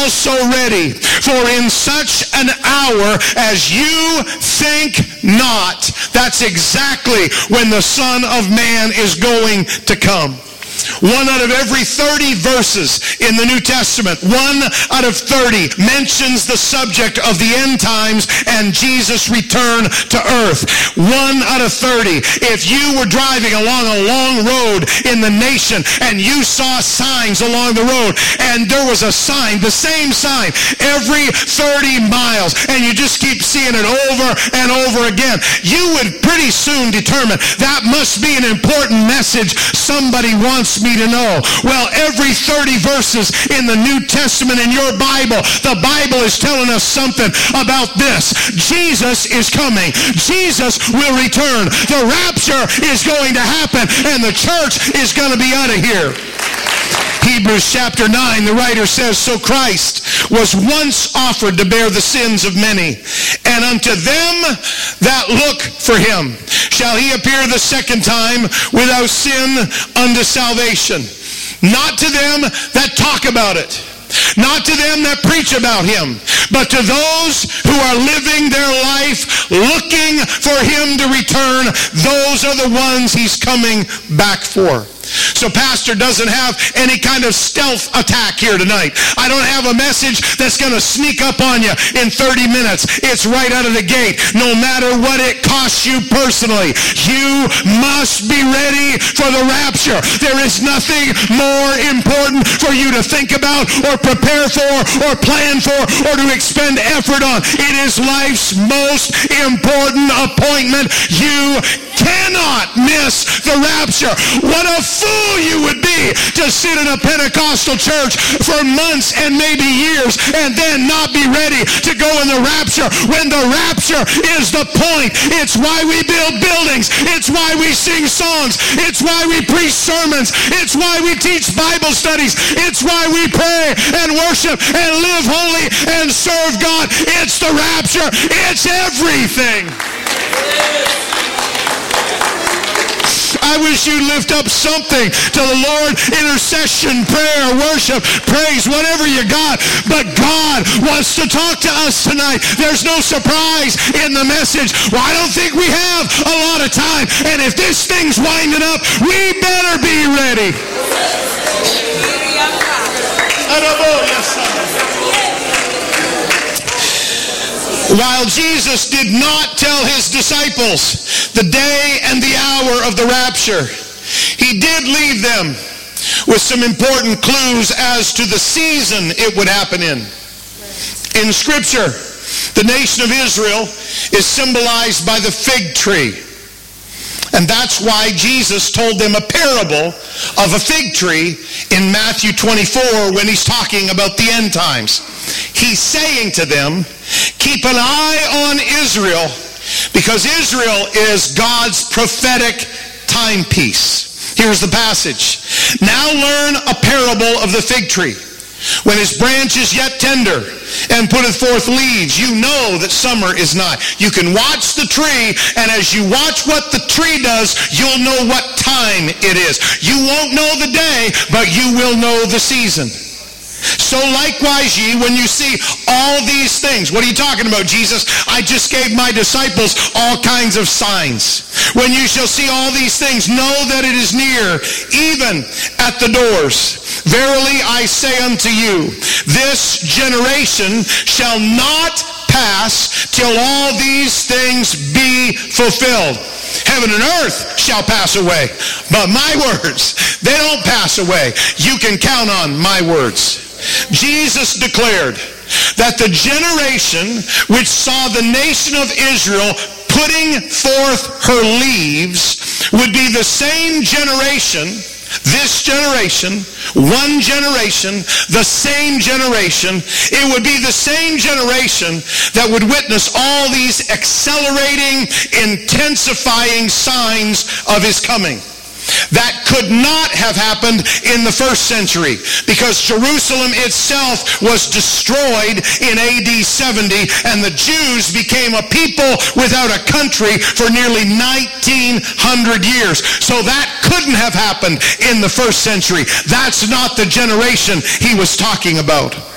also ready, for in such an hour as you think not, that's exactly when the Son of Man is going to come. 1 out of every 30 verses in the New Testament, 1 out of 30 mentions the subject of the end times and Jesus' return to earth. 1 out of 30. If you were driving along a long road in the nation and you saw signs along the road and there was a sign, the same sign, every 30 miles, and you just keep seeing it over and over again, you would pretty soon determine that must be an important message somebody wants me to know. Well, every 30 verses in the New Testament in your Bible, the Bible is telling us something about this. Jesus is coming. Jesus will return. The rapture is going to happen, and the church is going to be out of here. Hebrews chapter 9, the writer says, so Christ was once offered to bear the sins of many, and unto them that look for him shall he appear the second time without sin unto salvation. Not to them that talk about it, not to them that preach about him, but to those who are living their life looking for him to return. Those are the ones he's coming back for. So Pastor doesn't have any kind of stealth attack here tonight. I don't have a message that's going to sneak up on you in 30 minutes. It's right out of the gate. No matter what it costs you personally, you must be ready for the rapture. There is nothing more important for you to think about or prepare for or plan for or to expend effort on. It is life's most important appointment. You cannot miss the rapture. What a fool you would be to sit in a Pentecostal church for months and maybe years and then not be ready to go in the rapture when the rapture is the point. It's why we build buildings. It's why we sing songs. It's why we preach sermons. It's why we teach Bible studies. It's why we pray and worship and live holy and serve God. It's the rapture. It's everything. I wish you'd lift up something to the Lord. Intercession, prayer, worship, praise, whatever you got. But God wants to talk to us tonight. There's no surprise in the message. Well, I don't think we have a lot of time. And if this thing's winding up, we better be ready. While Jesus did not tell his disciples the day and the hour of the rapture, he did leave them with some important clues as to the season it would happen in. In Scripture, the nation of Israel is symbolized by the fig tree. And that's why Jesus told them a parable of a fig tree in Matthew 24 when he's talking about the end times. He's saying to them, keep an eye on Israel, because Israel is God's prophetic timepiece. Here's the passage. Now learn a parable of the fig tree. When his branch is yet tender and putteth forth leaves, you know that summer is nigh. You can watch the tree, and as you watch what the tree does, you'll know what time it is. You won't know the day, but you will know the season. So likewise ye, when you see all these things. What are you talking about, Jesus? I just gave my disciples all kinds of signs. When you shall see all these things, know that it is near, even at the doors. Verily I say unto you, this generation shall not pass till all these things be fulfilled. Heaven and earth shall pass away, but my words, they don't pass away. You can count on my words. Jesus declared that the generation which saw the nation of Israel putting forth her leaves would be the same generation, this generation, one generation, the same generation. It would be the same generation that would witness all these accelerating, intensifying signs of his coming. That could not have happened in the first century, because Jerusalem itself was destroyed in AD 70, and the Jews became a people without a country for nearly 1900 years. So that couldn't have happened in the first century. That's not the generation he was talking about.